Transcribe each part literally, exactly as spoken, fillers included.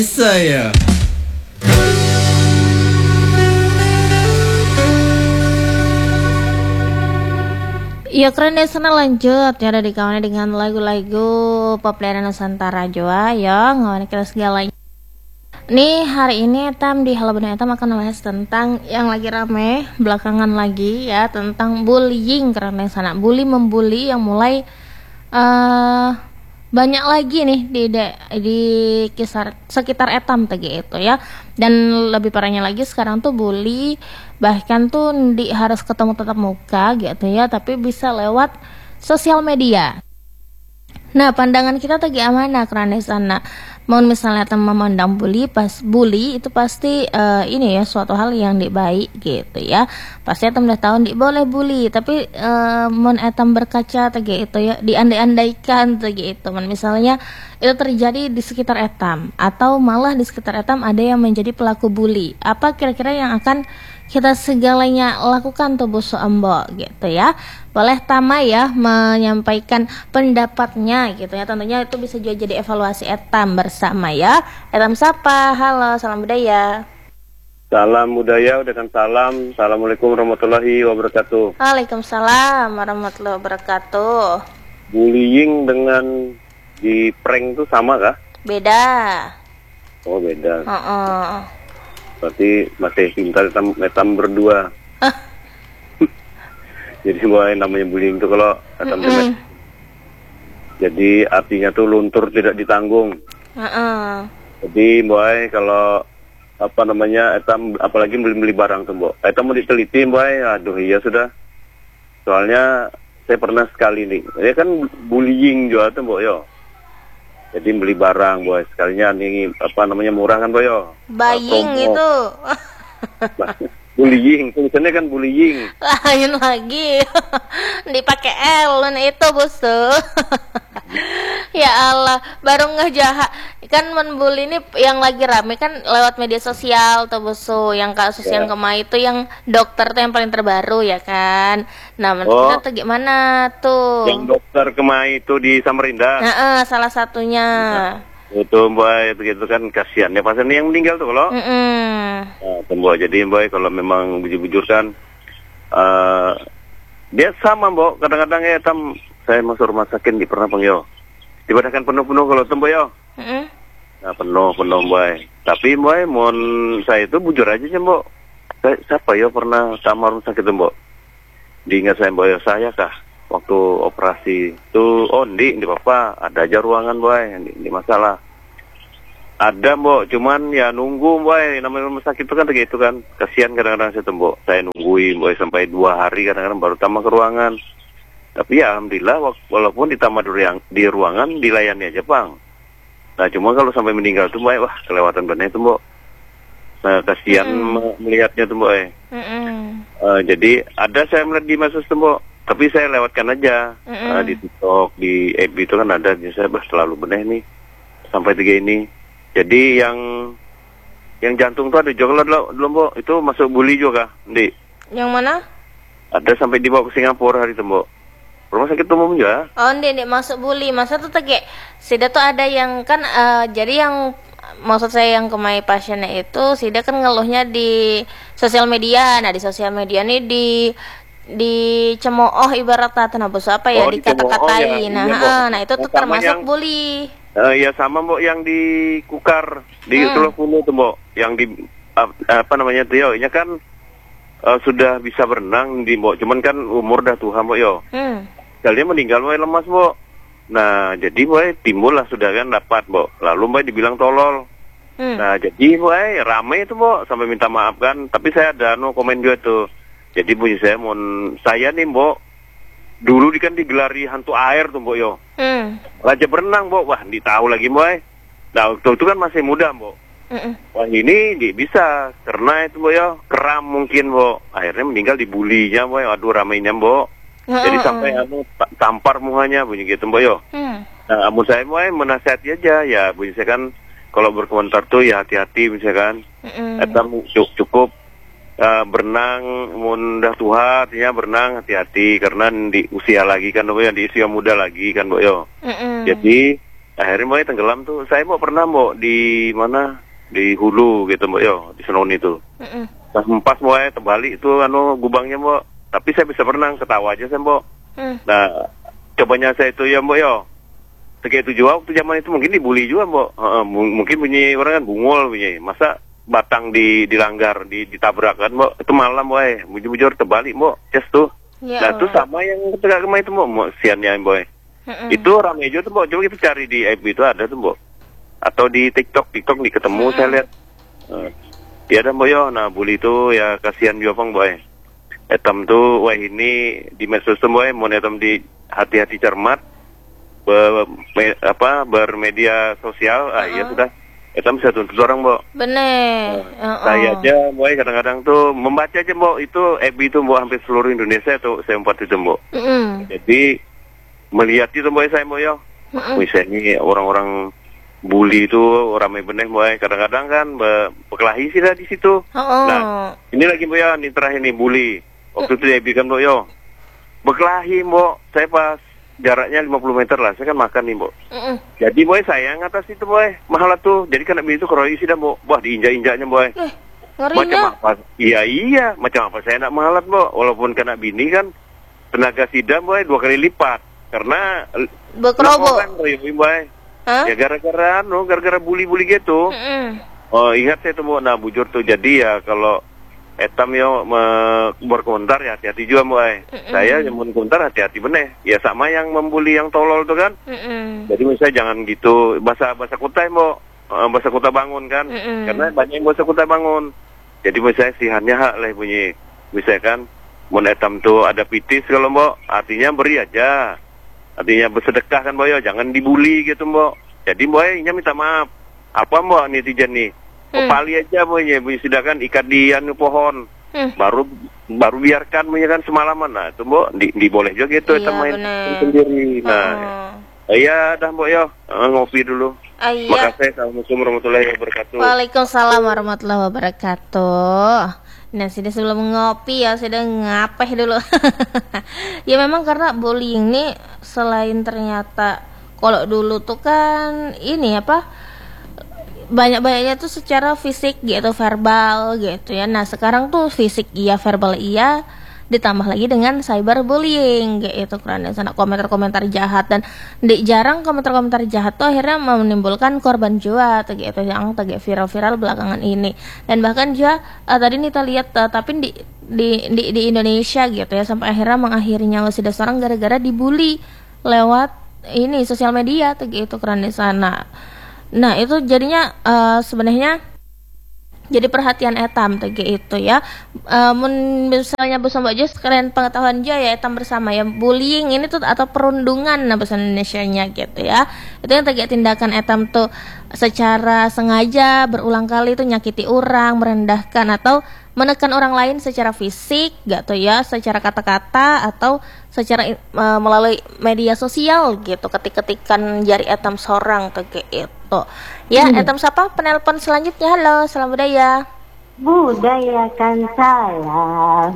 Bisa ya. Iya keren deh, sana lanjut ya, ada dikawannya dengan lagu-lagu pop dari Nusantara Jawa ya, ngawannya kita segalanya. Nih hari ini Etam di Halo Bener Etam akan membahas tentang yang lagi rame belakangan lagi ya, tentang bullying. Karena yang sana bully membuli yang mulai uh, banyak lagi nih di de, di kisar sekitar Etam tadi itu ya. Dan lebih parahnya lagi sekarang tuh bully bahkan tuh di harus ketemu tatap muka gitu ya, tapi bisa lewat sosial media. Nah, pandangan kita tadi amanah karena sana mau misalnya teman memandang bully pas bully itu pasti uh, ini ya suatu hal yang di baik gitu ya. Pasti etam udah tahu di boleh bully, tapi uh, mon etam berkaca tadi itu ya diandai-andaikan tadi itu. Men, misalnya itu terjadi di sekitar etam atau malah di sekitar etam ada yang menjadi pelaku bully. Apa kira-kira yang akan kita segalanya lakukan tuh Bu Ambo gitu ya. Boleh Tama ya menyampaikan pendapatnya gitu ya. Tentunya itu bisa juga jadi evaluasi etam bersama ya. Etam Sapa, halo, salam budaya. Salam budaya dengan salam. Assalamualaikum warahmatullahi wabarakatuh. Waalaikumsalam warahmatullahi wabarakatuh. Bullying dengan di prank itu sama kah? Beda. Oh beda. Uh-uh. Berarti masih pintar etam, etam berdua. Jadi boy namanya bullying itu kalau etam mm-hmm. Jadi artinya tuh luntur tidak ditanggung. Uh-uh. Jadi boy kalau apa namanya etam apalagi beli-beli barang tuh boy. Etam mau diteliti boy, aduh iya sudah. Soalnya saya pernah sekali nih, ini kan bullying juga tuh boy yo. Jadi beli barang boy, sekalinya nih apa namanya murah kan boy yo. Buying itu. Bullying, tulisannya kan bullying. Lain lagi. Dipakai L dan itu busu. Ya Allah, baru ngeh jahat. Kan membuli ini yang lagi rame kan lewat media sosial tuh busu. Yang kasus yeah. yang kemarin itu yang dokter tuh yang paling terbaru ya kan. Nah, menurut oh, kita tuh gimana tuh? Yang dokter kemarin itu di Samarinda. Nah, eh, salah satunya. Nah, itu boy, begitu kan kasihan ya pasien yang meninggal tuh kalau. Mm-mm. Nah, boy, jadi boy kalau memang bujur-bujur kan, uh, dia sama boy. Kadang-kadang ya tam saya masuk rumah sakit di pernah pengyo. Dibadakan penuh-penuh kalau temboy yo. Mm-hmm. Nah penuh penuh boy. Tapi boy, mon saya itu bujur aja sih boy. Saya siapa yo pernah kamar rumah sakit boy. Diingat saya boy saya kah waktu operasi itu oh di di papa ada aja ruangan boy di, di masalah. Ada boy, cuman ya nunggu boy namanya rumah sakit itu kan begitu kan. Kasihan kadang-kadang saya tembok. Saya nungguin boy sampai dua hari kadang-kadang baru tambah ke ruangan. Tapi ya alhamdulillah walaupun ditambah di ruangan dilayani aja bang. Nah cuma kalau sampai meninggal tuh mbak, wah kelewatan benar itu mbak. Nah kasihan mm. melihatnya tuh mbak. Uh, jadi ada saya melihat di medsos tuh mbak, tapi saya lewatkan aja uh, di TikTok, di F B itu kan ada. Jadi saya bah selalu benar nih sampai tiga ini. Jadi yang yang jantung tuh ada juga dulu mbak, itu masuk bully juga, di. Yang mana? Ada sampai dibawa ke Singapura hari itu mbak. Rumah sakit umum juga. Oh, ndek ndek masuk bully. Masa tuh tege. Sida tuh ada yang kan uh, jadi yang maksud saya yang kemai pasiennya itu Sida kan ngeluhnya di sosial media. Nah, di sosial media nih di di cemooh ibarat kata nah bos apa ya oh, dikata-katain. Ya, nah, iya, uh, nah itu tuh termasuk yang, bully. Uh, ya sama mbok yang di Kukar di hmm. Teluk Hulu tuh mbok yang di uh, apa namanya tuh yo, ini kan uh, sudah bisa berenang di mbok, cuman kan umur dah tua mbok yo. Hmm. Kalian meninggal boy lemas mbok. Nah jadi boy timbul lah sudah kan dapat mbok. Lalu boy dibilang tolol. Hmm. Nah jadi boy rame itu mbok sampai minta maaf kan. Tapi saya ada no komen juga tuh. Jadi bunyi saya mau saya nih mbok. Dulu di kan digelari hantu air tuh mbok yo. Hmm. Raja berenang mbok. Wah ditahu lagi boy. Nah waktu itu kan masih muda mbok. Hmm. Wah ini di, bisa karena itu mbok yo keram mungkin mbok. Akhirnya meninggal dibulinya boy. Aduh ramainya mbok. Jadi uh, sampai anu tampar muhanya bunyi gitu mbak yo. Hmm. Nah, amun saya mau menasihati aja ya bunyi saya kan kalau berkomentar tuh ya hati-hati misalkan. Hmm. Etam cukup uh, berenang mun dah tua artinya berenang hati-hati karena di usia lagi kan mbak yo di usia muda lagi kan mbak yo. Hmm. Jadi akhirnya Mbak tenggelam tuh. Saya Mbak pernah Mbak di mana di Hulu gitu Mbak yo, di Senoni tuh. Mm-mm. Pas pas Mbak terbalik itu anu gubangnya Mbak. Tapi saya bisa berenang, ketawa aja saya Mbak. Mm. Nah, cobanya saya itu ya Mbak yo. Sekian itu juga waktu zaman itu mungkin dibully juga Mbak. Uh, mungkin bunyi orang kan bungol bunyi. Masa batang di dilanggar, di ditabrak kan Mbak. Itu malam Mbak. Bujur-bujur terbalik Mbak. Just tuh. Ya, nah, itu sama yang ketika kemarin itu Mbak, siannya Mbak. Mm-mm. Itu ramai juga tuh Mbak. Coba kita cari di F B itu ada tuh Mbak. Atau di TikTok, TikTok di ketemu mm-hmm. saya lihat. Uh, ya ada Mbak yo. Nah, bully itu ya kasihan juga Mbak. Etam tuh wah ini di medsos tuh Mbak. Mau etam di hati-hati cermat. Be, me, apa bermedia sosial uh-huh. ah iya sudah etam bisa tuntut orang Mbak. Bener. Nah, uh-uh. Saya aja Mbak kadang-kadang tuh membaca aja Mbak itu F B itu Mbak hampir seluruh Indonesia tuh saya empat itu Mbak. Mm-hmm. Jadi melihat itu Mbak saya Mbak ya. Mm-hmm. Misalnya ini orang-orang bully itu ramai bener Mbak. Kadang-kadang kan berkelahi sih dah di situ. Uh-uh. Nah ini lagi Mbak ya, ini terakhir nih bully. Waktu mm-hmm. itu F B kan Mbak ya. Berkelahi Mbak. Saya pas jaraknya lima puluh meter lah, saya kan makan nih Mbak. Mm-mm. Jadi Mbak saya ngatas itu Mbak, mahal tuh. Jadi kan itu keroy sih dah Mbak. Wah diinjak-injaknya Mbak. Eh, macam apa? Iya iya, macam apa saya nak mahalat Mbak. Walaupun kena bini kan tenaga sida Mbak dua kali lipat. Karena berkeroboh kan Mbak. Huh? Ya gara-gara no, gara-gara bully-bully gitu. Mm-mm. Oh ingat saya tuh Mbak, nah bujur tuh. Jadi ya kalau etam yo me- berkomentar ya hati-hati juga Mbak. Mm-mm. Saya yang berkomentar hati-hati bener. Ya sama yang membuli yang tolol tuh kan. Mm-mm. Jadi misalnya jangan gitu bahasa bahasa kutai Mbak, uh, bahasa kuta bangun kan. Mm-mm. Karena banyak yang bahasa kuta bangun. Jadi misalnya sihannya hak lah bunyi. Misalkan mun etam tuh ada pitis kalau Mbak, artinya beri aja. Artinya bersedekah kan Mbak ya, jangan dibully gitu Mbak. Jadi Mbak nya minta maaf. Apa Mbak netizen nih? Hmm. Pali aja punya, sedangkan ikat di anu pohon, hmm. baru baru biarkan punya kan semalaman, nah itu Mbok di, di boleh juga gitu, iya, main sendiri. Nah, oh. Iya dah Mbok yo, ngopi dulu. Ah, iya. Makasih, assalamualaikum warahmatullahi wabarakatuh. Waalaikumsalam warahmatullahi wabarakatuh. Nah, sudah sebelum ngopi ya, sudah ngapeh dulu. Ya memang karena bullying ini selain ternyata kalau dulu tuh kan ini apa? Banyak-banyaknya tuh secara fisik gitu, verbal gitu ya. Nah sekarang tuh fisik iya, verbal iya, ditambah lagi dengan cyberbullying gitu, karena sana komentar-komentar jahat. Dan di, jarang komentar-komentar jahat tuh akhirnya menimbulkan korban jiwa tuh gitu, yang tadi viral-viral belakangan ini. Dan bahkan juga uh, tadi Nita lihat uh, tapi di, di di di Indonesia gitu ya, sampai akhirnya mengakhiri nyawa seseorang gara-gara dibully lewat ini sosial media tuh gitu, karena sana. Nah itu jadinya uh, sebenarnya jadi perhatian etam tuh gitu ya. Uh, misalnya bersama aja sekalian pengetahuan aja ya etam bersama ya, bullying ini tuh atau perundungan nah bahasa Indonesianya gitu ya. Itu yang tadi tindakan etam tuh secara sengaja berulang kali itu nyakiti orang, merendahkan atau menekan orang lain secara fisik gitu ya, secara kata-kata atau secara uh, melalui media sosial gitu, ketik-ketikan jari etam seorang tuh gitu. Ya, hmm. etam siapa? Penelpon selanjutnya. Halo, salam budaya. Budaya kan salam.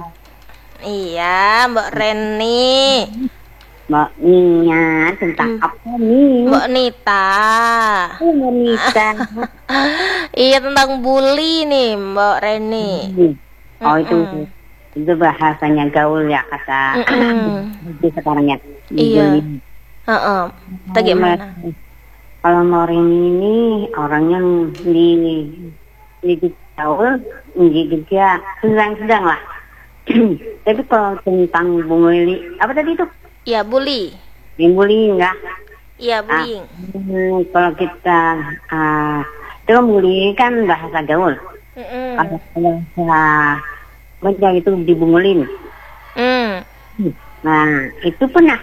Iya, Mbak Reni. Mbak Nia, tentang hmm. apa nih? Mbak Nita. Oh, Mbak Nita. Iya, tentang bully nih, Mbak Reni. Oh, itu itu bahasanya gaul ya kata itu sekarang ya. Iya. Heeh. Itu gimana? Kalau Mbak Reni ini orang yang di di gaul, di juga sedang-sedang lah. Tapi kalau tentang bully, apa tadi itu? Ya, bully. Yang bully enggak? Iya, bullying. Ah, kalau kita ah, itu bully kan bahasa gaul. Mm-mm. Kalau bahasa baca itu dibungulin. Mm. Nah, itu pernah.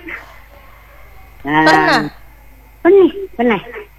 Nah, pernah? Pernah, pernah.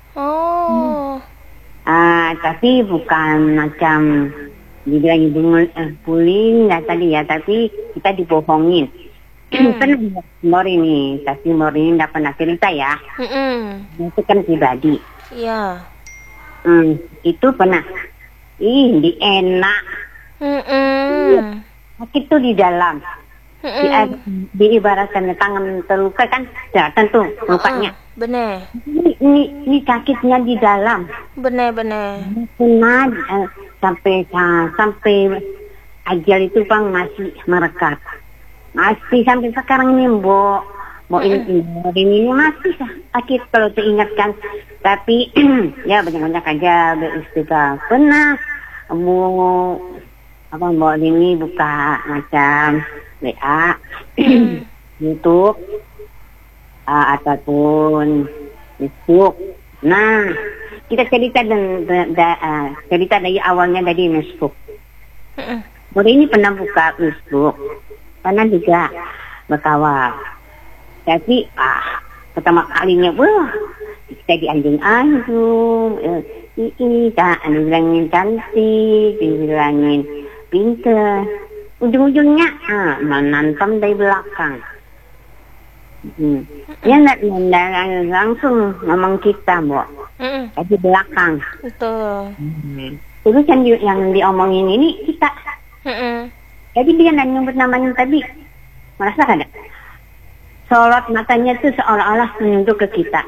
Oh. Ah, tapi bukan macam dibilang bungul, eh, bullying nggak tadi ya, tapi kita dibohongin. Hmm. Pernah Mori nih, tapi Mori nggak pernah cerita ya. Hmm. Itu kan pribadi. Iya. Hmm, itu pernah. Ih, di enak. Hmm. Sakit tuh di dalam. Di, diibaratkan tangan terluka kan kelihatan tuh lukanya. Uh, bener. Ini, ini, ini sakitnya di dalam. Bener bener. Kena uh, sampai uh, sampai ajal itu bang masih merekat. Masih sampai sekarang ini Mbok. Mbok ini, ini, ini masih sakit kalau diingatkan. Tapi ya banyak-banyak aja beristighfar. Pernah mau apa Mbok ini buka macam W A, YouTube, uh, ataupun Facebook. Nah, kita cerita dan uh, cerita dari awalnya dari Facebook. Baru ini pernah buka Facebook, pernah juga berkawal. Tapi ah, pertama kalinya, wah, kita dianjung-anjung. Ini tak, dibilangin cantik, dibilangin pinter. Ujung-ujungnya ah, menantam dari belakang. Hmm. Dia nggak langsung ngomong kita, Mbok. Mm. Di belakang. Betul. Hmm. Terus yang, di, yang diomongin ini kita. Mm-mm. Jadi dia nggak nyebut namanya tadi. Merasa ada. Sorot matanya tuh seolah-olah menunjuk ke kita.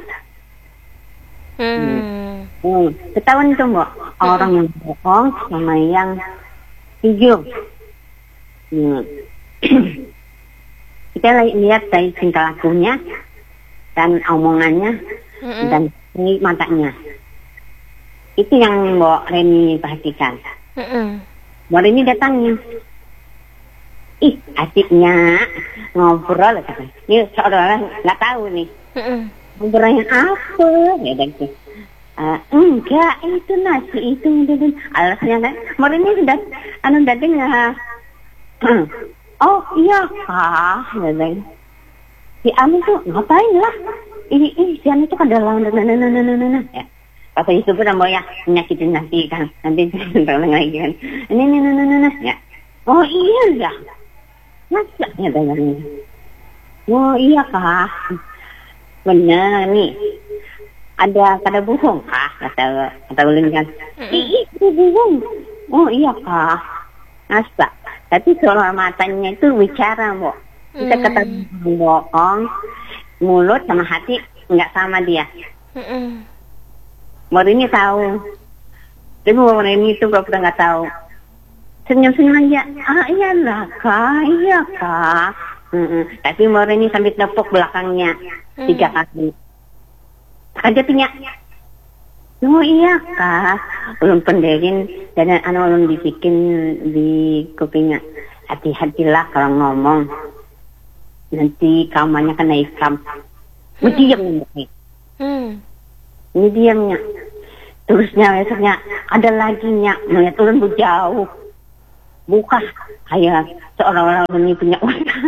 Hmm. Hmm. Ketahuan itu, Mbok. Orang yang bohong sama yang jujur. Hmm. Kita lihat dari tingkah lakunya dan omongannya mm-mm. dan matanya. Itu yang Mbak Reni perhatikan. Mm-mm. Mbak Reni datangnya, ih asiknya ngobrol kata. Ini seolah-olah nggak tahu nih. Mm-mm. Ngobrolnya apa? Ya dan uh, enggak itu nasi itu itu. Alasnya kan Mbak Reni sudah anu udah dengar. Oh iya kak, si Ani tuh ngapain lah? Ini ini si Ani tuh kan dalam nana nana nana nana ya. Kata itu pun Mbak ya menyakitin nanti kan, nanti terulang lagi kan. Ini nana nana nana ya. Oh iya lah, masa ya dengarnya. Oh iya kak, benar nih. Ada kata bohong kak, kata kata ulun kan. Ih itu bohong. Oh iya kak, masa. Tapi soal matanya itu bicara, Mbok. Kita mm. kata bohong, mulut sama hati nggak sama dia. Mm. Mbak ini tahu. Tapi Mbak ini itu kalau kita nggak tahu, senyum-senyum aja. Ah iyalah kak, iya kak. Mm-mm. Tapi Mbak ini sambil tepuk belakangnya mm. tiga kali. Aja punya. Oh iya kak, ulun penderin dan anu ulun dibikin di kupingnya. Hati-hatilah kalau ngomong, nanti kamarnya kena ikam. Hmm. Diam nih. Hmm. Ini diamnya. Terusnya besoknya ada lagi nya, melihat ulun jauh. Buka kayak seolah-olah ulun punya utang.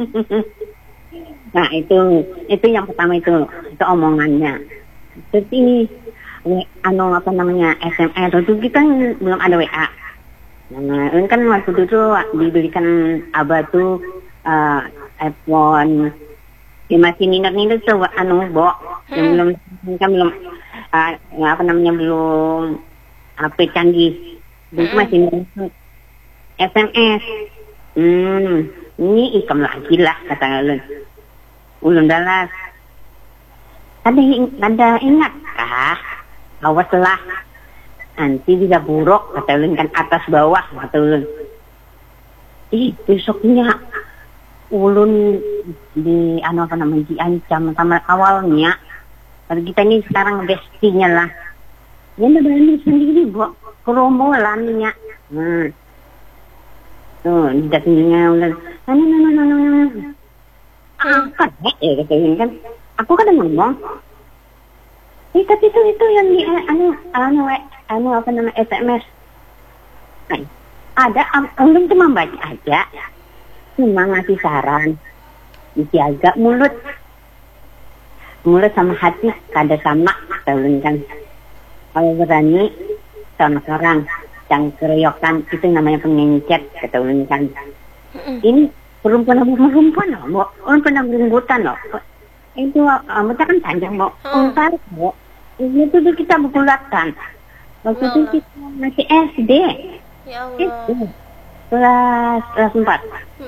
Nah itu itu yang pertama itu itu omongannya. Terus ini anu apa namanya S M S itu kita belum ada W A. Nah, ini kan waktu itu dibelikan abah tuh uh, iPhone. Ya masih minor-minor tuh anu Mbok. Yang belum kan belum uh, apa namanya belum H P canggih. Itu masih S M S. Hmm, ini ikam lagi lah kata ulun. Ulun dalas. Ada ada ingat kah? Awaslah, nanti bisa buruk, kata ulun kan atas bawah, kata ulun. Ih, besoknya ulun di anu apa namanya diancam sama awalnya. Kalau kita ini sekarang bestinya lah. Dia udah berani sendiri, buat kerombolannya. Hmm. Tuh, di datangnya ulun. Anu, anu, anu, anu, anu. Angkat, ya kata ulun kan. Aku kan udah ngomong. Eh, tapi itu itu yang di anu anu anu apa nama S M S. Nah, ada ulun cuma baca aja, cuma ngasih saran, dijaga mulut, mulut sama hati kada sama, ulun kan. Kalau berani sama orang, yang keroyokan itu namanya pengencet, kata ulun kan. Ini perempuan perempuan loh, ulun pernah berumbutan loh. Itu rambutnya kan panjang, Mbok. Entar, Mbok. Ini tuh kita berkulatan. Waktu itu kita masih S D. Ya Allah. Kelas kelas empat. Hmm.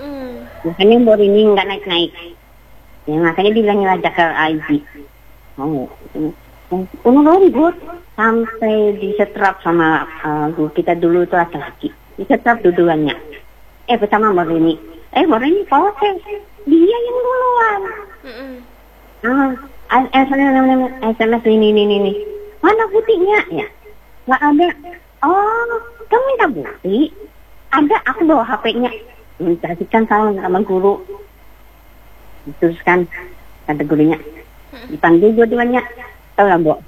Makanya Mbak Rini nggak naik-naik. Ya makanya dibilangin aja ke I G. Oh, udah ribut sampai disetrap sama uh, kita dulu itu laki-laki. Disetrap duduannya. Eh bersama Mbak Rini. Eh Mbak Rini protes. Dia yang duluan. Ah, S M S ini ini ini. Mana buktinya ya? Nggak ada. Oh, kamu minta bukti? Ada, aku bawa H P-nya. Kasihkan sama sama guru. Terus kan kata gurunya dipanggil dua-duanya. Tahu lah, Mbok.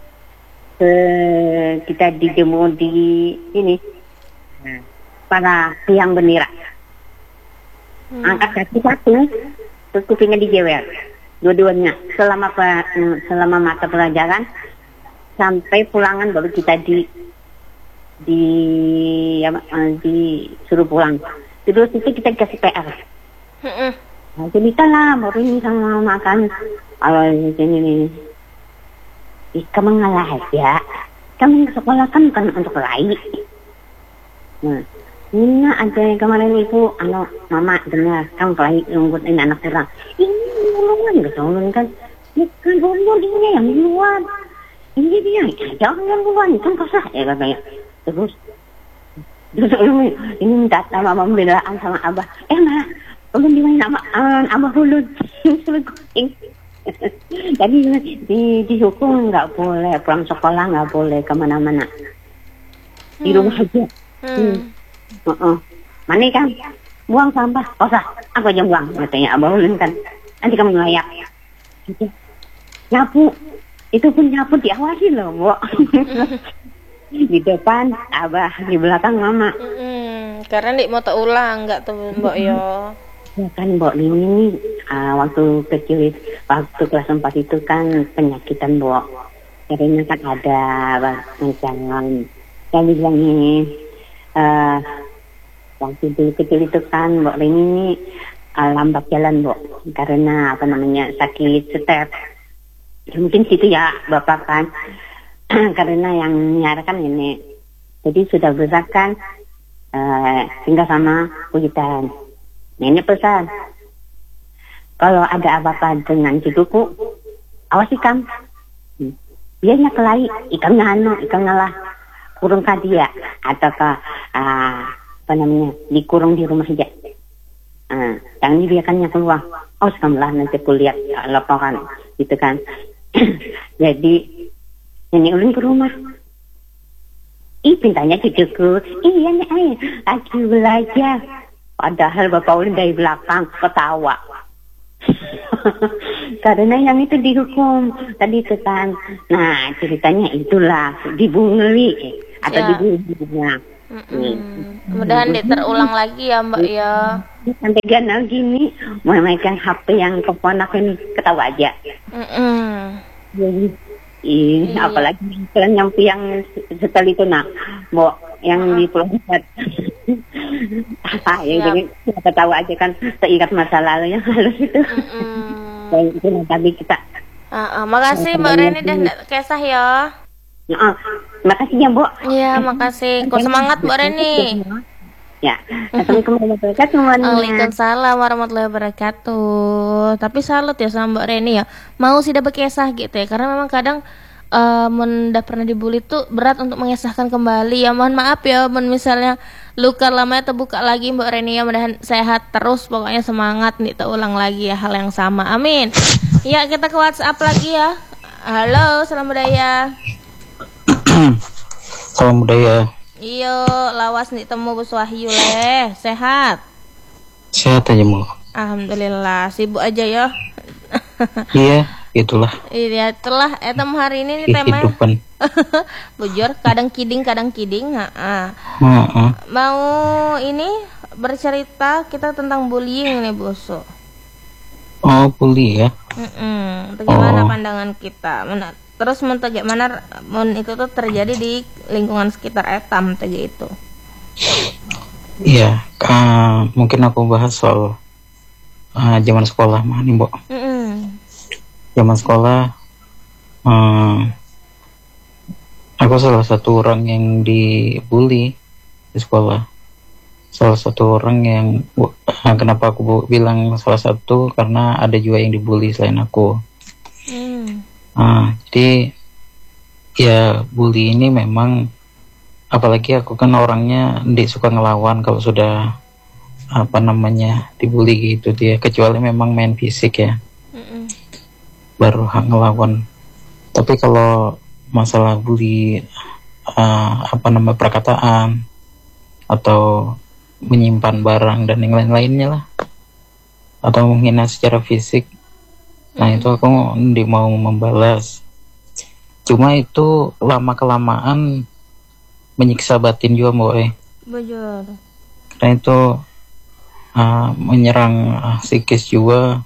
Eh, kita di demo di ini para tiang bendera. Hmm. Angkat kaki satu, terus kupingnya dijewer. Dua-duanya selama selama mata pelajaran sampai pulangan baru kita di di ya, disuruh pulang. Terus itu kita dikasih P R. Heeh. Nah, cerita lah, baru ini sama makan. Kalau ini nih, ih, kamu ngalah aja. Kamu sekolah kan bukan untuk lari. Nah, ini ada yang kemarin ibu, anak mama dengar, kamu lagi ngumputin anak orang. Ini ulungan nggak ulun kan? Bukan ulun ini yang luar. Ini dia, jangan yang luar, kan kasar ya katanya. Terus, terus ulun ini minta sama pembelaan sama abah. Eh malah ulun dimain sama uh, abah ulun. Jadi di dihukum nggak boleh pulang sekolah, nggak boleh kemana-mana, di rumah aja. Hmm. Uh -uh. Mana kan buang sampah, oh sah, aku aja buang katanya abah ulun kan. Nanti kamu ngelayak. Gitu. Nyapu, itu pun nyapu diawasi loh, Bu. Di depan abah, di belakang mama. Mm-hmm. Karena dik mau tak ulang nggak tuh Mbok yo. Ya kan Mbok ini uh, waktu kecil waktu kelas empat itu kan penyakitan Mbok. Karena kan ada macam saya bilangin uh, waktu dulu kecil itu kan Mbok ini uh, lambat jalan Mbok karena apa namanya sakit step. Mungkin situ ya Bapak kan karena yang nyarakan ini. Jadi sudah besar kan uh, tinggal sama Pujitan. Nenek pesan, kalau ada apa-apa dengan cucuku, awas ikan. Hmm. Biarnya kelai, ikan ngano, ikan ngalah, kurung ke dia, atau ke, uh, apa namanya, dikurung di rumah saja. Uh, jangan dibiarkannya keluar. Oh, sekamlah nanti aku lihat ya, laporan, gitu kan. Jadi, nenek ulun ke rumah. Ih, pintanya cucuku, iya nih, lagi belajar. Padahal Bapak ulun dari belakang ketawa. Karena yang itu dihukum tadi itu kan. Nah ceritanya itulah dibungeli atau ya. Dibungelinya. Mudahan tidak terulang lagi ya Mbak ya. Sampai ganal gini mau memegang H P yang keponakan ketawa aja. Jadi ih, iya. Apalagi kalian nyampe yang setelah itu nak, Mbok yang uh-huh. di Pulau Besar. Ah, yang jadi kita tahu aja kan teringat masa lalu yang halus itu. Dan itu tadi kita. Uh, uh, makasih Mbak Reni dan Kesah ya. Uh, makasih ya Mbok. Iya makasih. Kau semangat Mbak Reni. Ya, assalamualaikum warahmatullahi wabarakatuh. Waalaikumsalam warahmatullahi wabarakatuh. Tapi salut ya sama Mbak Reni ya. Mau sih dapat kisah gitu ya. Karena memang kadang uh, mun udah pernah dibully tuh berat untuk mengisahkan kembali. Ya mohon maaf ya, mun misalnya luka lamanya terbuka lagi Mbak Reni ya. Mudahan sehat terus, pokoknya semangat nih terulang lagi ya hal yang sama. Amin. Ya kita ke WhatsApp lagi ya. Halo, salam budaya. Salam budaya. Iyo, lawas nih temu Bos Wahyu leh, sehat? Sehat aja mau. Alhamdulillah, sibuk aja ya. Iya, itulah. Iya, itulah. Eh temu hari ini nih tema. Kehidupan. Bujur, kadang kiding, kadang kiding. Heeh. Heeh. Mau ini bercerita kita tentang bullying nih Boso. Oh, bully ya. Heeh. Bagaimana oh. pandangan kita? Mana? Terus mun bagaimana mun itu tuh terjadi di lingkungan sekitar etam tadi itu. Iya, uh, mungkin aku bahas soal uh, zaman sekolah mah nih, Mbok. Mm-hmm. Zaman sekolah uh, aku salah satu orang yang dibully di sekolah salah satu orang yang kenapa aku bilang salah satu, karena ada juga yang dibully selain aku. Hmm. Nah, jadi ya bully ini memang, apalagi aku kan orangnya nggak suka ngelawan kalau sudah apa namanya dibully gitu dia, kecuali memang main fisik ya. Mm-mm. Baru hak ngelawan. Tapi kalau masalah bully uh, apa nama perkataan atau menyimpan barang dan yang lain-lainnya lah, atau menghina secara fisik, nah itu aku nggak mau membalas. Cuma itu lama kelamaan menyiksa batin juga boy. Betul. Karena itu uh, menyerang uh, psikis juga,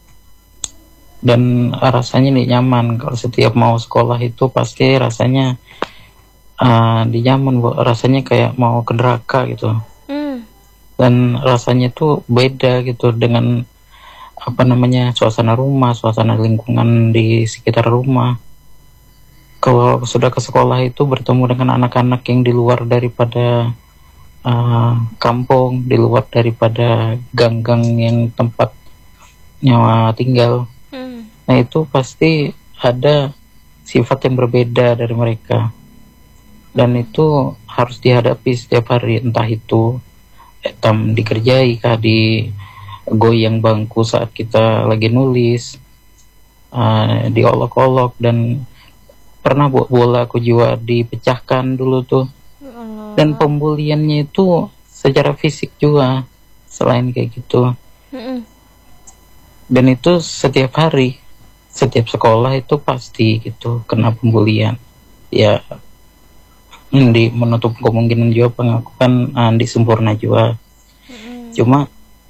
dan uh, rasanya nih nyaman. Kalau setiap mau sekolah itu pasti rasanya uh, di nyaman, bu. Rasanya kayak mau ke neraka gitu. Hmm. Dan rasanya tuh beda gitu dengan apa namanya suasana rumah, suasana lingkungan di sekitar rumah. Kalau sudah ke sekolah itu bertemu dengan anak-anak yang di luar daripada uh, kampung, di luar daripada gang-gang yang tempat nyawa tinggal. Hmm. Nah itu pasti ada sifat yang berbeda dari mereka, dan itu harus dihadapi setiap hari. Entah itu etam dikerjai kah, di goyang bangku saat kita lagi nulis, uh, diolok-olok, dan pernah buat bola aku juga dipecahkan dulu tuh. Allah. Dan pembuliannya itu secara fisik juga selain kayak gitu. Mm-mm. Dan itu setiap hari, setiap sekolah itu pasti gitu kena pembulian. Ya di menutup kemungkinan juga pengakuan Andi sempurna juga. Mm-mm. Cuma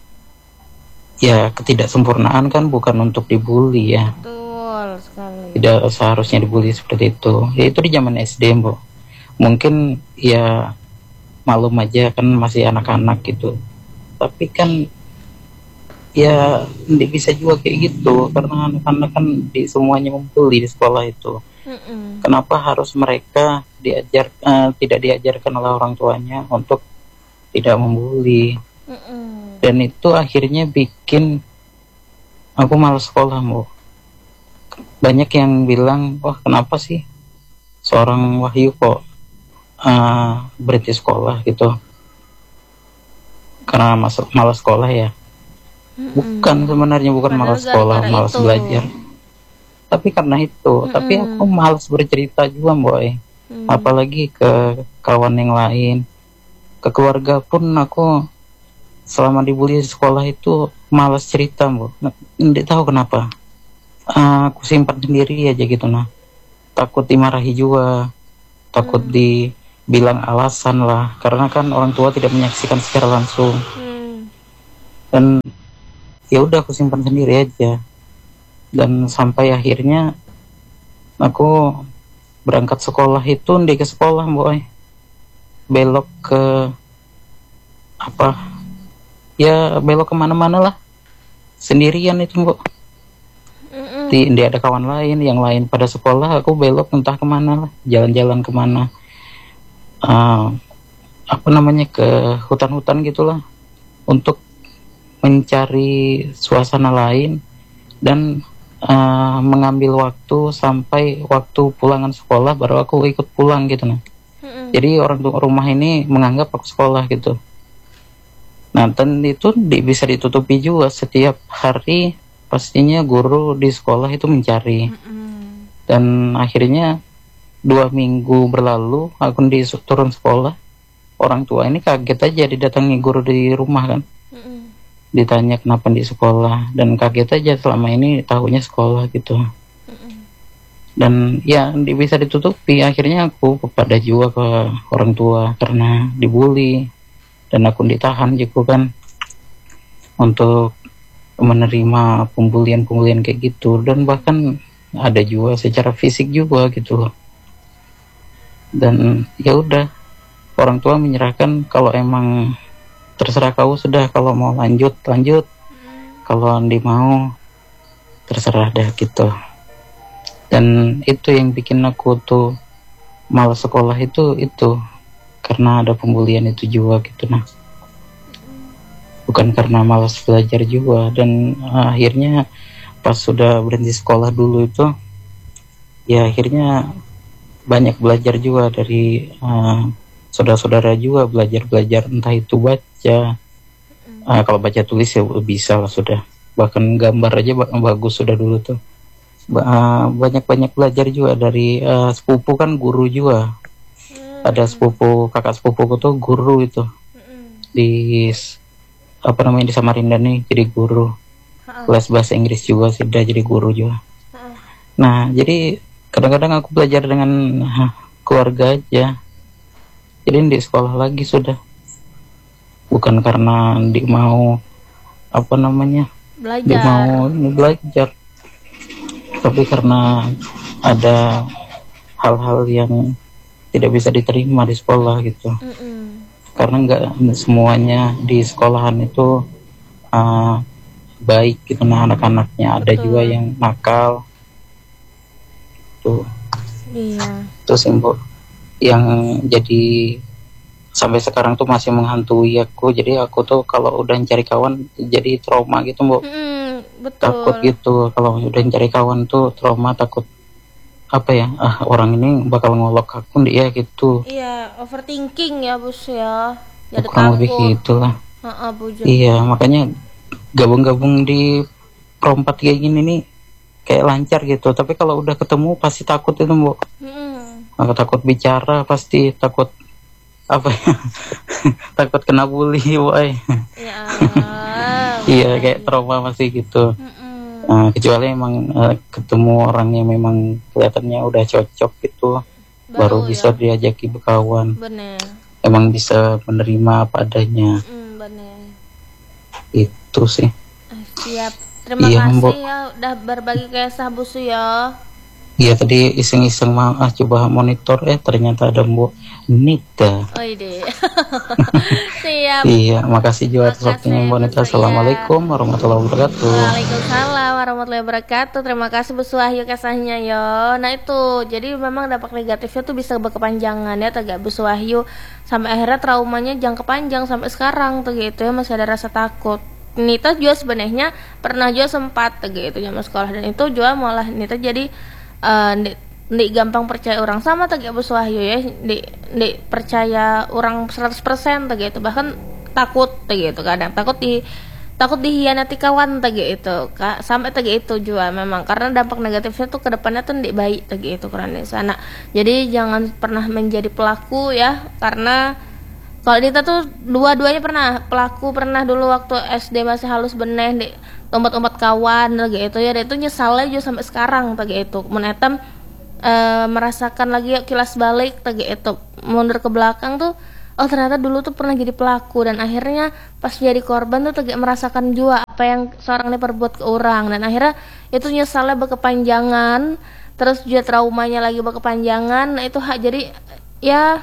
ya ketidaksempurnaan kan bukan untuk dibully ya. Betul sekali. Tidak seharusnya dibully seperti itu. Ya itu di zaman S D, Bu. Mungkin ya malum aja kan, masih anak-anak gitu. Tapi kan ya tidak bisa juga kayak gitu, karena anak-anak kan di semuanya membuli di sekolah itu. Mm-mm. Kenapa harus mereka diajar uh, tidak diajarkan oleh orang tuanya untuk tidak membuli? Mm-mm. Dan itu akhirnya bikin aku malas sekolah, Bu. Banyak yang bilang, wah kenapa sih seorang Wahyu kok uh, berhenti sekolah gitu, karena mas- malas sekolah ya. Mm-mm. Bukan, sebenarnya bukan Padahal malas sekolah, gara-gara malas itu. belajar. Tapi karena itu, Mm-mm. tapi aku malas bercerita juga, boy. Mm. Apalagi ke kawan yang lain, ke keluarga pun aku selama dibully di sekolah itu malas cerita, Bu. Nggak tahu kenapa. Uh, aku simpan sendiri aja gitu, nah. Takut dimarahi juga, takut Hmm. dibilang alasan lah, karena kan orang tua tidak menyaksikan secara langsung. Hmm. Dan ya udah aku simpan sendiri aja. Dan sampai akhirnya aku berangkat sekolah itu di ke sekolah, boy, belok ke apa ya, belok kemana-mana lah sendirian itu, Bu. Mm-mm. Di, di ada kawan lain, yang lain pada sekolah, aku belok entah kemana lah, jalan-jalan kemana, uh, apa namanya ke hutan-hutan gitulah, untuk mencari suasana lain dan uh, mengambil waktu sampai waktu pulangan sekolah baru aku ikut pulang gitu, nah. Mm-mm. Jadi orang tua rumah ini menganggap aku sekolah gitu. Nah, dan itu di, bisa ditutupi juga setiap hari. Pastinya guru di sekolah itu mencari. Mm-mm. Dan akhirnya dua minggu berlalu aku di turun sekolah, orang tua ini kaget aja didatangi guru di rumah kan. Mm-mm. Ditanya kenapa di sekolah, dan kaget aja selama ini tahunya sekolah gitu. Mm-mm. Dan ya di, bisa ditutupi. Akhirnya aku kepada juga ke orang tua karena dibully, dan aku ditahan juga kan untuk menerima pembulian-pembulian kayak gitu. Dan bahkan ada juga secara fisik juga gitu loh. Dan ya udah, orang tua menyerahkan, kalau emang terserah kau sudah, kalau mau lanjut lanjut, kalau andi mau terserah dah gitu. Dan itu yang bikin aku tuh malas sekolah itu itu karena ada pembulian itu juga gitu, nah. bukan karena malas belajar juga. Dan uh, akhirnya pas sudah berhenti sekolah dulu itu ya akhirnya banyak belajar juga dari uh, saudara-saudara juga, belajar-belajar entah itu baca, uh, kalau baca tulis ya bisa lah sudah, bahkan gambar aja bagus sudah dulu tuh. Uh, banyak-banyak belajar juga dari uh, sepupu, kan guru juga, ada sepupu, kakak sepupuku tuh guru itu di apa namanya di Samarinda nih, jadi guru kelas bahasa Inggris juga sih, udah jadi guru juga. Nah jadi kadang-kadang aku belajar dengan huh, keluarga aja, jadi di sekolah lagi sudah, bukan karena di mau apa namanya belajar, di mau belajar, tapi karena ada hal-hal yang tidak bisa diterima di sekolah gitu. Mm-mm. Karena nggak semuanya di sekolahan itu uh, baik gitu, nah anak-anaknya ada juga yang nakal tuh. Iya. Terus Mbok yang jadi sampai sekarang tuh masih menghantui aku, jadi aku tuh kalau udah cari kawan jadi trauma gitu Mbok. Mm, betul. Takut gitu kalau udah cari kawan tuh trauma, takut apa ya, ah orang ini bakal ngolok aku dia gitu. Iya, overthinking ya bos ya, jadi kurang lebih gitulah. Iya, makanya gabung-gabung di perompat kayak gini nih kayak lancar gitu, tapi kalau udah ketemu pasti takut itu Mbok. Hmm. Aku takut bicara, pasti takut apa ya takut kena bully boy. Ya, iya kayak trauma masih gitu. Mm-mm. Nah, kecuali emang uh, ketemu orang yang memang kelihatannya udah cocok gitu, baru, baru bisa ya diajaki berkawan. Bener. Emang bisa menerima apa adanya. Mm, bener. Itu sih. Siap. Terima iya, kasih Mbok. Ya udah berbagi kisah Busu ya. Iya tadi iseng-iseng mau ah coba monitor, eh ternyata ada Mbok Nita. Oh ide. Siap. Iya, makasih juga atas waktunya Mbok Nita. Assalamualaikum warahmatullahi wabarakatuh. Waalaikumsalam warahmatullahi wabarakatuh. Terima kasih Bu Wahyu kisahnya yo. Nah itu, jadi memang dampak negatifnya tuh bisa berkepanjangan ya, tegak Bu Wahyu. Sampai akhirnya traumanya jangka panjang sampai sekarang tuh gitu ya, masih ada rasa takut. Nita juga sebenarnya pernah juga sempat gitu zaman sekolah, dan itu juga malah Nita jadi uh, di, di gampang percaya orang sama tadi Bu Wahyu ya, di, di percaya orang seratus persen gitu, bahkan takut gitu, kadang takut di takut dihianati kawan tadi itu Kak, sampai tadi itu juga memang karena dampak negatifnya tuh ke depannya tuh di baik tadi itu karena di sana. Jadi jangan pernah menjadi pelaku ya, karena kalau Nita tuh dua-duanya pernah pelaku, pernah dulu waktu S D masih halus beneh di tempat-tempat kawan lagi itu ya, dan itu nyesalnya juga sampai sekarang tadi itu menetem e, merasakan lagi kilas balik tadi itu mundur ke belakang tuh, oh ternyata dulu tuh pernah jadi pelaku, dan akhirnya pas jadi korban tuh tadi merasakan juga apa yang seorang ini perbuat ke orang, dan akhirnya itu nyesalnya berkepanjangan, terus juga traumanya lagi berkepanjangan. Nah itu hak jadi ya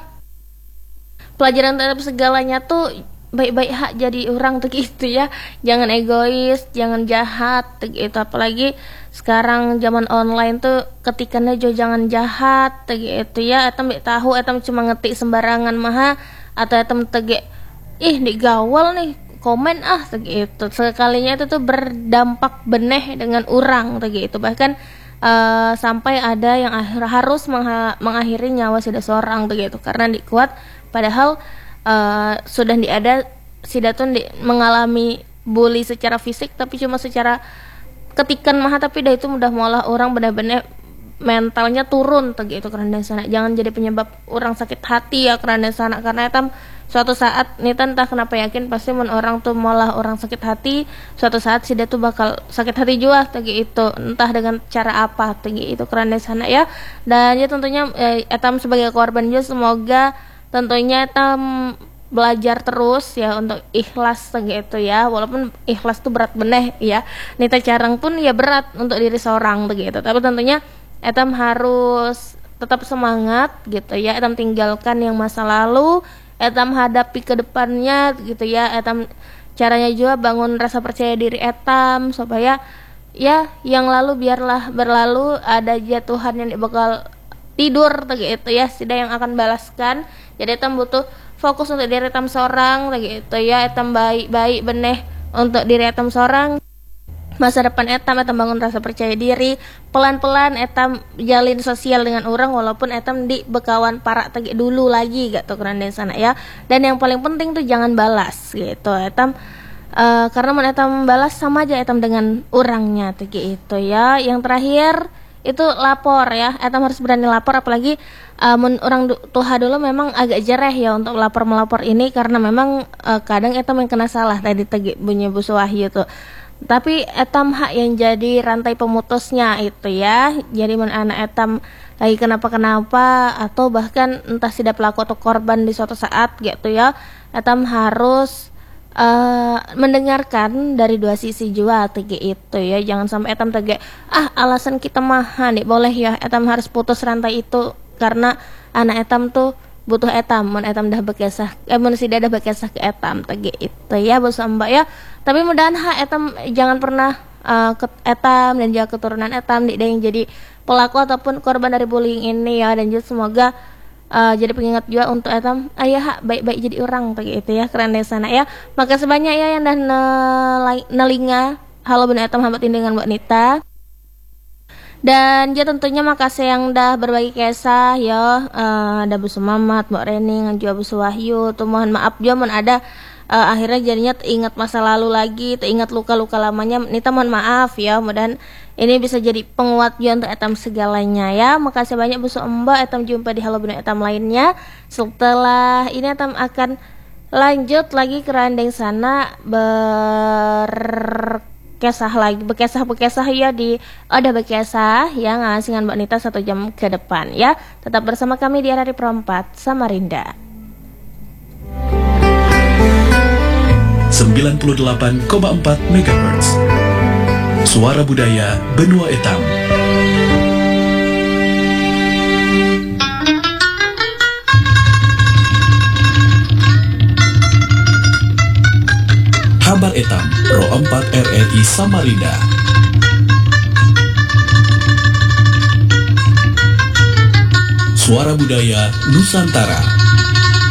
pelajaran terhadap segalanya tuh baik-baik hak jadi orang tuh gitu ya, jangan egois, jangan jahat tuh gitu, apalagi sekarang zaman online tuh ketikannya jo jangan jahat tuh gitu ya, etam tahu etam cuma ngetik sembarangan maha, atau etam tege ih digawal nih komen ah tuh gitu, sekalinya itu tuh berdampak beneh dengan orang tuh gitu, bahkan uh, sampai ada yang akhir, harus mengha- mengakhiri nyawa seseorang tuh gitu karena dikuat. Padahal uh, sudah diada si Datun di, mengalami bully secara fisik, tapi cuma secara ketikan mah, tapi dah itu mudah malah orang benar-benar mentalnya turun gitu karena sana. Jangan jadi penyebab orang sakit hati ya karena sana, karena etam suatu saat Nita entah kenapa yakin pasti men orang tuh malah orang sakit hati, suatu saat si dia tuh bakal sakit hati juga tadi itu, entah dengan cara apa tadi itu karena sana ya. Dan ya tentunya eh, etam sebagai korban juga semoga tentunya etam belajar terus ya untuk ikhlas gitu ya, walaupun ikhlas tuh berat beneh ya, Nita carang pun ya berat untuk diri seorang begitu, tapi tentunya etam harus tetap semangat gitu ya, etam tinggalkan yang masa lalu, etam hadapi ke depannya gitu ya, etam caranya juga bangun rasa percaya diri etam supaya ya yang lalu biarlah berlalu, ada aja Tuhan yang bakal tidur gitu ya, sida yang akan balaskan Jadi etam butuh fokus untuk diri etam seorang gitu ya, etam baik-baik beneh untuk diri etam seorang. Masa depan etam etam bangun rasa percaya diri, pelan-pelan etam jalin sosial dengan orang walaupun etam di bekawan para tegi dulu lagi gitu kurang dari sana ya. Dan yang paling penting tuh jangan balas gitu etam, uh, karena mun etam balas sama aja etam dengan orangnya tegi itu ya. Yang terakhir itu lapor ya, etam harus berani lapor, apalagi uh, mun orang du- tuha dulu memang agak jereh ya untuk lapor melapor ini, karena memang uh, kadang etam yang kena salah tadi tegi bunyi Bu Suwahyu tuh. Tapi etam hak yang jadi rantai pemutusnya itu ya. Jadi mun anak etam lagi kenapa-kenapa atau bahkan entah tidak pelaku atau korban di suatu saat gitu ya, etam harus uh, mendengarkan dari dua sisi juga tege itu ya. Jangan sampai etam tege ah alasan kita mah nih boleh ya, etam harus putus rantai itu karena anak etam tuh butuh etam, mun etam dah bekesah, eh mun si dah bekesah ke etam tege itu ya bos mbak ya. Tapi mudahan ha etam jangan pernah uh, ke etam dan juga keturunan etam tidak yang jadi pelaku ataupun korban dari bullying ini ya. Dan juga semoga uh, jadi pengingat juga untuk etam ayah ha baik-baik jadi orang tege itu ya, keren dari sana ya. Makasih banyak ya yang dah nelai- nelinga halo bener etam hambat dengan Mbak Nita. Dan juga tentunya makasih yang dah berbagi kisah ya, uh, ada Bu Sumamat, Mbak Rening, juga Bu Suwahyu. Tuh mohon maaf juga mun ada uh, akhirnya jadinya teringat masa lalu lagi, teringat luka-luka lamanya. Nita mohon maaf ya, mudahan ini bisa jadi penguat juga untuk etam segalanya ya. Makasih banyak Bu Mbak, etam jumpa di Halo Bener Etam lainnya. Setelah ini etam akan lanjut lagi ke Randeng sana ber kesah lagi bekesah-bekesah ya di ada bekesah yang ngasingan Mbak Nita satu jam ke depan ya. Tetap bersama kami di R R I Perempat Samarinda sembilan puluh delapan koma empat megahertz. Suara Budaya Benua Etam. Kabar Etam, Pro empat R R I Samarinda. Suara Budaya Nusantara.